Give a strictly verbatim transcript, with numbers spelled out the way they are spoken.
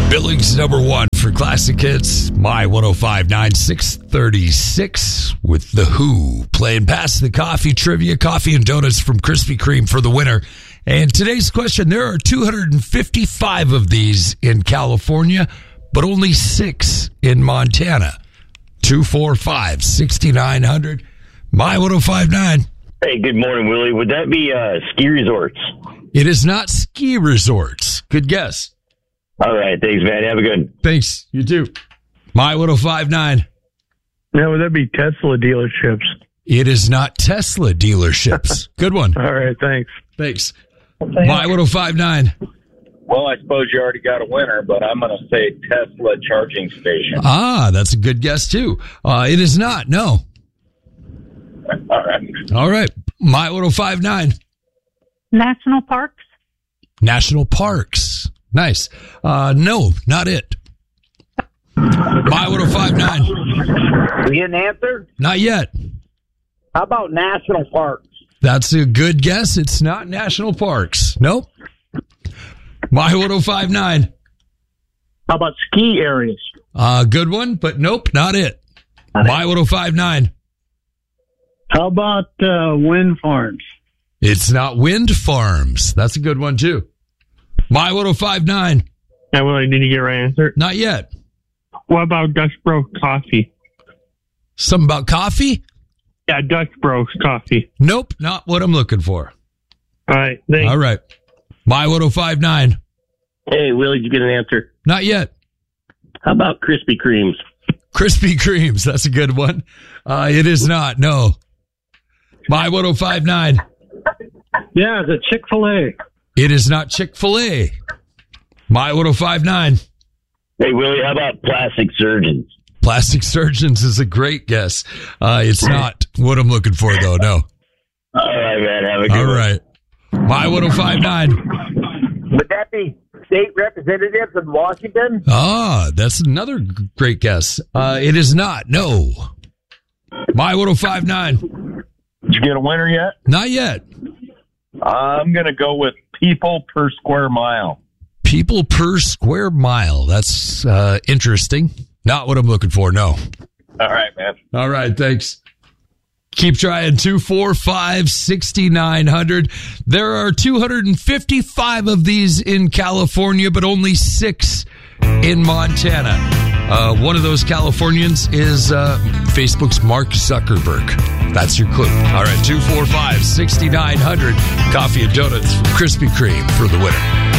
Billings number one for classic hits. My one oh five point nine, six thirty-six with The Who playing Pass the Coffee Trivia, coffee and donuts from Krispy Kreme for the winner. And today's question, there are two hundred fifty-five of these in California, but only six in Montana. two four five, six nine zero zero. My one oh five point nine. Hey, good morning, Willie. Would that be uh, ski resorts? It is not ski resorts. Good guess. All right. Thanks, man. Have a good. Thanks. You too. My one oh five point nine. Now, would that be Tesla dealerships? It is not Tesla dealerships. Good one. All right. Thanks. Thanks. My one oh five point nine. Well, I suppose you already got a winner, but I'm going to say Tesla charging station. Ah, that's a good guess, too. Uh, it is not. No. All right. All right. My one oh five point nine. National parks? National parks. Nice. Uh, no, not it. My one oh five point nine. We get an answer? Not yet. How about national parks? That's a good guess. It's not national parks. Nope. My one oh five point nine. How about ski areas? Uh, good one, but nope, not it. My one oh five point nine. How about uh, wind farms? It's not wind farms. That's a good one, too. My one oh five point nine. Yeah, well, did you get your answer? Not yet. What about Dutch Bros coffee? Something about coffee? Yeah, Dutch Bros coffee. Nope, not what I'm looking for. All right, thanks. All right. My one oh five point nine. Hey, Willie, did you get an answer? Not yet. How about Krispy Kremes? Krispy Kremes. That's a good one. Uh, it is not. No. My one oh five point nine. Yeah, the Chick-fil-A. It is not Chick-fil-A. My one oh five point nine. Hey, Willie, how about plastic surgeons? Plastic surgeons is a great guess. Uh, it's not what I'm looking for, though. No. All right, man. Have a good All one. right. My one oh five point nine. Would that be state representatives in Washington? Ah, that's another g- great guess. Uh, it is not. No. My one oh five point nine. Did you get a winner yet? Not yet. I'm going to go with people per square mile. People per square mile. That's uh, interesting. Not what I'm looking for, no. All right, man. All right, thanks. Keep trying. two four five, six nine zero zero. There are two hundred fifty-five of these in California, but only six in Montana. Uh, one of those Californians is uh, Facebook's Mark Zuckerberg. That's your clue. All right, two four five, six nine zero zero. Coffee and donuts from Krispy Kreme for the winner.